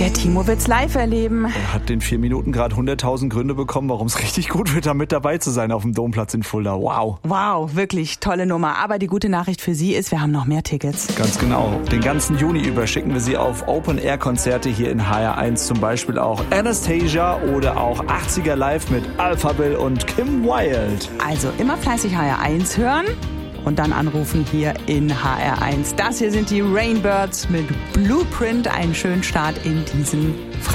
Der Timo wird's live erleben. Er hat den 4 Minuten gerade 100.000 Gründe bekommen, warum es richtig gut wird, da mit dabei zu sein auf dem Domplatz in Fulda. Wow. Wow, wirklich tolle Nummer. Aber die gute Nachricht für Sie ist, wir haben noch mehr Tickets. Ganz genau. Den ganzen Juni über schicken wir Sie auf Open-Air-Konzerte hier in HR1. Zum Beispiel auch Anastasia oder auch 80er Live mit Alphaville und Kim Wilde. Also immer fleißig HR1 hören und dann anrufen hier in HR1. Das hier sind die Rainbirds mit Blueprint. Einen schönen Start in diesen Freitag.